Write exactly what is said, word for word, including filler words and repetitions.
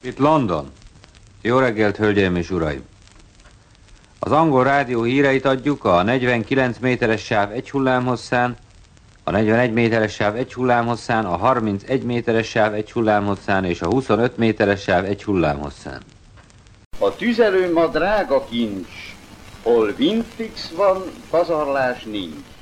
Itt London. Jó reggelt, hölgyeim és uraim! Az angol rádió híreit adjuk a negyvenkilenc méteres sáv egy hullámhosszán, a negyvenegy méteres sáv egy hullámhosszán, a harmincegy méteres sáv egy hullámhosszán és a huszonöt méteres sáv egy hullámhosszán. A tüzelő ma drága kincs, hol vintix van, pazarlás nincs.